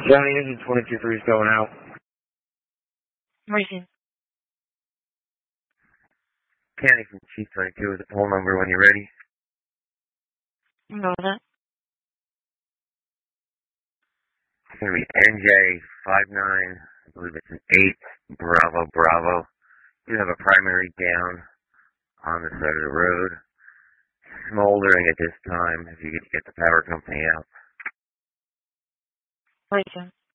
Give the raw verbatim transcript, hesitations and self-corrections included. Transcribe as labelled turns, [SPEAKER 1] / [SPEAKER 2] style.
[SPEAKER 1] Johnny, engine twenty-two three is going out.
[SPEAKER 2] Racing.
[SPEAKER 1] Kenny from Chief twenty-two with the poll number when you're ready.
[SPEAKER 2] You know that?
[SPEAKER 1] It's going to be N J five nine, I believe it's an eight, Bravo, Bravo. You have a primary down on the side of the road. Smoldering at this time if you could get the power company out.
[SPEAKER 2] Racing.